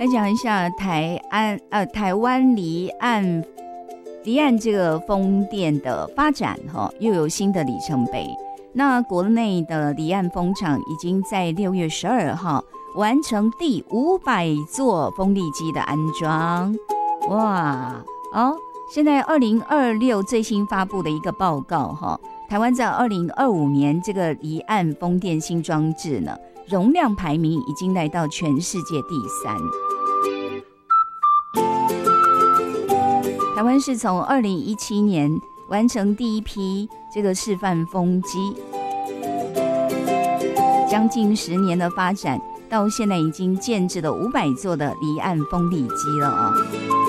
来讲一下台湾离岸这个风电的发展又有新的里程碑。那国内的离岸风场已经在6月12号完成第500座风力机的安装。哇现在2026最新发布的一个报告台湾在2025年这个离岸风电新装置呢，容量排名已经来到全世界第3。台湾是从2017年完成第一批这个示范风机，将近10年的发展，到现在已经建置了500座的离岸风力机了